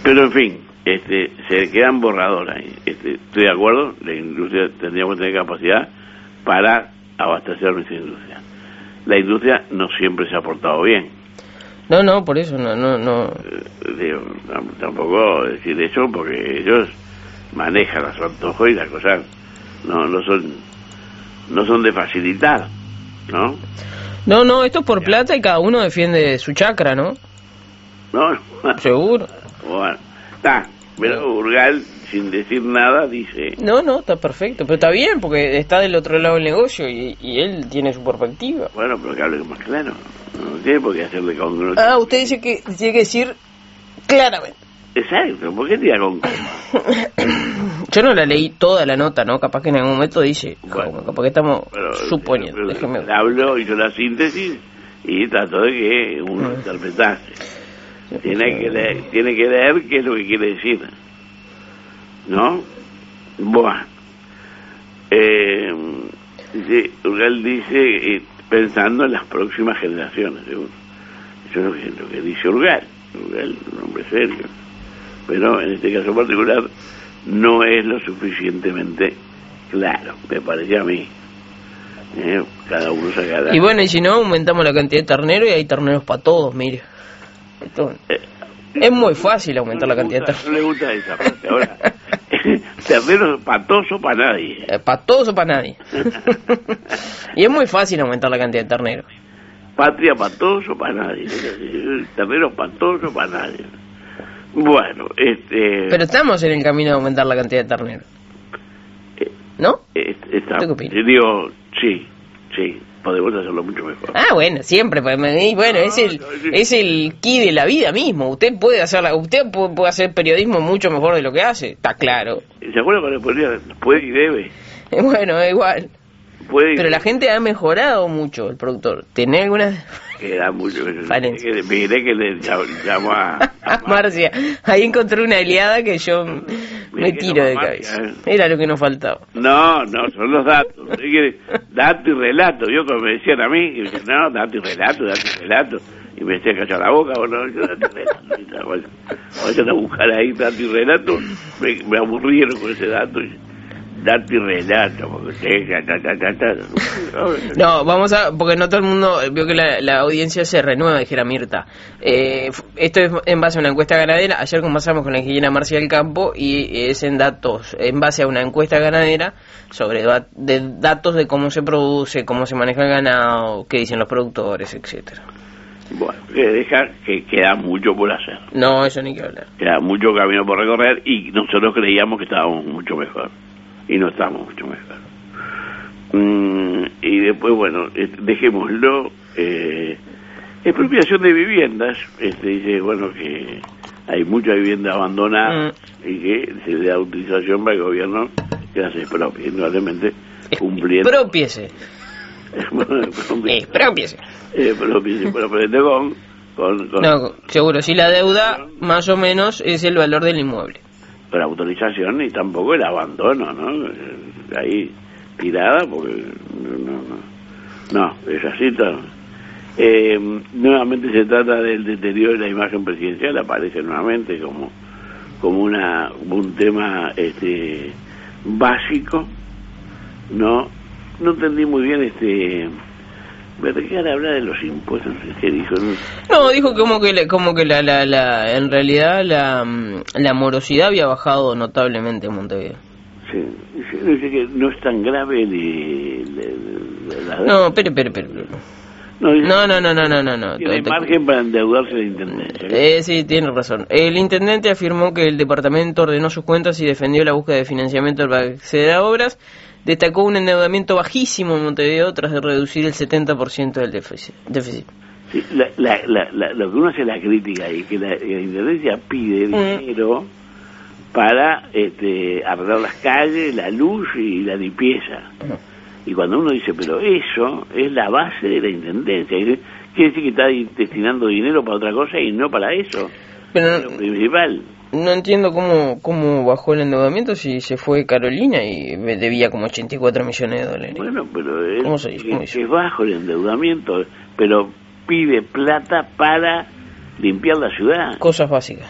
Pero en fin, se quedan borradores ahí. Estoy de acuerdo, la industria tendríamos que tener capacidad para abastecer nuestra industria. La industria no siempre se ha portado bien. No, por eso no. Tampoco decir eso, porque ellos manejan a su antojo y las cosas no son de facilitar, ¿no? No, esto es por plata y cada uno defiende su chacra, ¿no? No, seguro. Bueno, está, pero Urgal, sin decir nada, dice... No, está perfecto, pero está bien, porque está del otro lado del negocio y él tiene su perspectiva. Bueno, pero que hable más claro, no tiene por qué hacerle con... Usted dice que tiene que decir claramente. Exacto, ¿por qué tira con coma? Yo no la leí toda la nota, ¿no? Capaz que en algún momento dice, bueno, capaz que estamos suponiendo. Déjeme ver. Hablo, hizo la síntesis y trató de que uno interpretase. Tiene que leer qué es lo que quiere decir, ¿no? Bueno, Urgal dice pensando en las próximas generaciones, seguro. Eso es lo que dice Urgal, un hombre serio. Pero en este caso particular no es lo suficientemente claro, me parece a mí. Cada uno saca. Y bueno, y si no, aumentamos la cantidad de terneros y hay terneros para todos, mire. Es muy fácil aumentar la cantidad de terneros. No le gusta esa parte. Ahora, ternero patoso para nadie. Patoso para nadie. Y es muy fácil aumentar la cantidad de terneros. Patria patoso para nadie. Ternero patoso para nadie. Bueno, pero estamos en el camino de aumentar la cantidad de terneros, ¿no? Digo, sí, podemos hacerlo mucho mejor. Bueno, siempre, bueno, es el key de la vida mismo. Usted puede hacer periodismo mucho mejor de lo que hace, está claro. ¿Se acuerda cuando ponía puede y debe? Bueno, igual. Pero la gente ha mejorado mucho, el productor. ¿Tenés alguna...? Queda mucho. Mire que le llamo a Marcia. Ahí encontré una aliada que yo me tiro de cabeza. Era lo que nos faltaba. No, son los datos. Dato y relato. Yo como me decían a mí, y me decían, no, dato y relato. Y me decían callar la boca, bueno, yo dato y relato. Vayan a buscar ahí dato y relato. Me aburrieron con ese dato. Dato y relato, porque no, porque no todo el mundo vio que la audiencia se renueva, dijera Mirta. Esto es en base a una encuesta ganadera. Ayer conversamos con la ingeniera Marcia del Campo y es en base a una encuesta ganadera sobre datos de cómo se produce, cómo se maneja el ganado, qué dicen los productores, etcétera. Bueno, que queda mucho por hacer. No, eso ni que hablar. Queda mucho camino por recorrer y nosotros creíamos que estábamos mucho mejor. Y no estamos mucho mejor. Y después, bueno, dejémoslo. Expropiación de viviendas. Dice, bueno, que hay mucha vivienda abandonada y que se le da utilización para el gobierno que las expropie, indudablemente cumpliendo. Expropiese. Expropiese. Pero no, seguro, si la deuda más o menos es el valor del inmueble. Pero autorización y tampoco el abandono, ¿no? Ahí tirada, porque no, es así todo. Nuevamente se trata del deterioro de la imagen presidencial, aparece nuevamente como un tema básico. No entendí muy bien ¿me requiere hablar de los impuestos? ¿Qué dijo? No, dijo como que en realidad la morosidad había bajado notablemente en Montevideo. Sí, dice que no es tan grave No, pero. No. Tiene margen para endeudarse la intendencia. Sí, tiene razón. El intendente afirmó que el departamento ordenó sus cuentas y defendió la búsqueda de financiamiento para acceder a obras. Destacó un endeudamiento bajísimo en Montevideo tras de reducir el 70% del déficit. Sí, lo que uno hace la crítica ahí, que la intendencia pide dinero para arreglar las calles, la luz y la limpieza. Y cuando uno dice, pero eso es la base de la intendencia, quiere decir que está destinando dinero para otra cosa y no para eso. Pero es lo principal. No entiendo cómo bajó el endeudamiento si se fue Carolina y me debía como 84 millones de dólares. Bueno, pero ¿Cómo se dice? Es bajo el endeudamiento, pero pide plata para limpiar la ciudad. Cosas básicas.